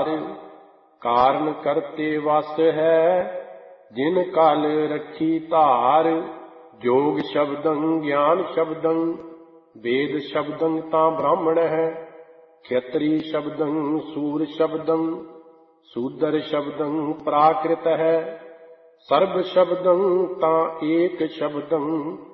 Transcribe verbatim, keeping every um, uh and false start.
ਵਿਚਾਰ। ਕਾਰਨ ਕਰਤੇ ਵਸ ਹੈ ਜਿਨ ਕਲ ਰੱਖੀ ਧਾਰ। ਜੋਗ ਸ਼ਬਦੰ ਗਿਆਨ ਸ਼ਬਦੰ ਵੇਦ ਸ਼ਬਦੰ ਤਾਂ ਬ੍ਰਾਹਮਣ ਹੈ। ਖੇਤਰੀ ਸ਼ਬਦੰ ਸੂਰ ਸ਼ਬਦੰ ਸੂਦਰ ਸ਼ਬਦੰ ਪ੍ਰਾਕ੍ਰਿਤ ਹੈ। ਸਰਬ ਸ਼ਬਦੰ ਤਾਂ ਏਕ ਸ਼ਬਦੰ